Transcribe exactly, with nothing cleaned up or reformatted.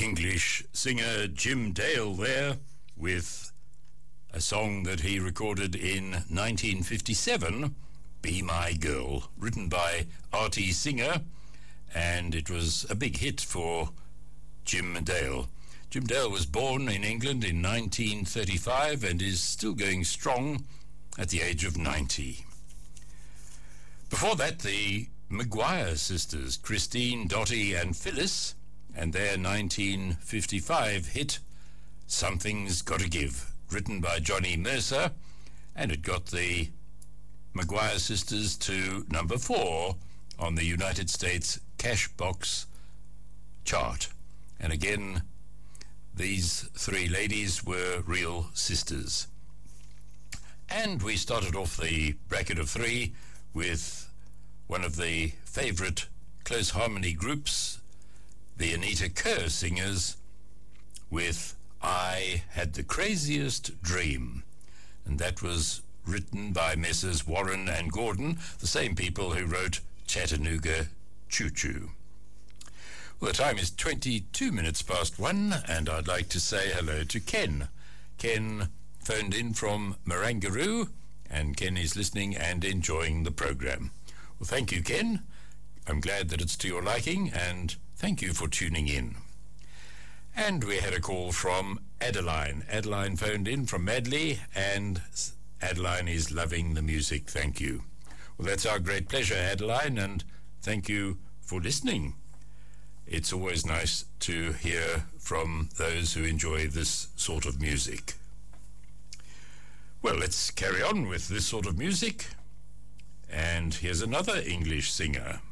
English singer Jim Dale there with a song that he recorded in nineteen fifty-seven, Be My Girl, written by Artie Singer, and it was a big hit for Jim Dale. Jim Dale was born in England in nineteen thirty-five and is still going strong at the age of ninety. Before that, the Maguire sisters, Christine, Dottie and Phyllis, and their nineteen fifty-five hit Something's Gotta Give, written by Johnny Mercer, and it got the Maguire sisters to number four on the United States Cashbox chart. And again, these three ladies were real sisters. And we started off the bracket of three with one of the favorite close harmony groups, the Anita Kerr Singers, with I Had the Craziest Dream. And that was written by Messrs. Warren and Gordon, the same people who wrote Chattanooga Choo Choo. Well, the time is twenty-two minutes past one, and I'd like to say hello to Ken. Ken phoned in from Marangaroo, and Ken is listening and enjoying the program. Well, thank you, Ken. I'm glad that it's to your liking, and thank you for tuning in. And we had a call from Adeline. Adeline phoned in from Madley, and Adeline is loving the music. Thank you. Well, that's our great pleasure, Adeline, and thank you for listening. It's always nice to hear from those who enjoy this sort of music. Well, let's carry on with this sort of music. And here's another English singer.